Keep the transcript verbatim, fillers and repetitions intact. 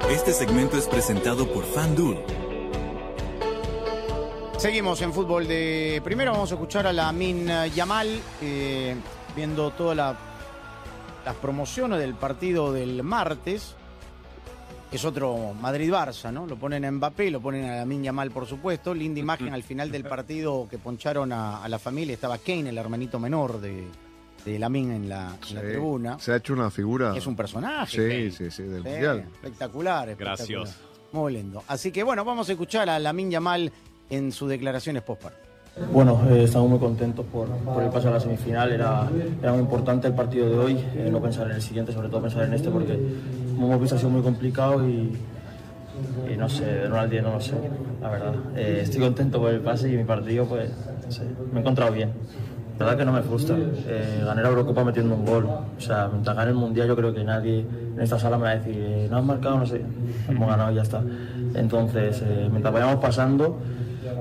Este segmento es presentado por FanDuel. Seguimos en fútbol de primero. Vamos a escuchar a Lamine Yamal, eh, viendo todas la, las promociones del partido del martes. Es otro Madrid-Barça, ¿no? Lo ponen a Mbappé, lo ponen a Lamine Yamal, por supuesto. Linda imagen al final del partido que poncharon a, a la familia. Estaba Kane, el hermanito menor de, de Lamine en la, en sí, la tribuna. Se ha hecho una figura. Es un personaje. Sí, Kane. sí, sí, del Sí, mundial. Espectacular, espectacular. Gracias. Muy lindo. Así que bueno, vamos a escuchar a Lamine Yamal en sus declaraciones post-partido. Bueno, eh, estamos muy contentos por, por el paso a la semifinal. Era, era muy importante el partido de hoy, eh, no pensar en el siguiente, sobre todo pensar en este, porque como hemos visto ha sido muy complicado y, y no sé, de uno al diez no lo sé, la verdad. Eh, estoy contento por el pase y mi partido, pues, no sé, me he encontrado bien. La verdad que no me frustra. Eh, gané la Eurocopa metiendo un gol. O sea, mientras gane el Mundial yo creo que nadie en esta sala me va a decir eh, no has marcado, no sé, hemos ganado y ya está. Entonces, eh, mientras vayamos pasando,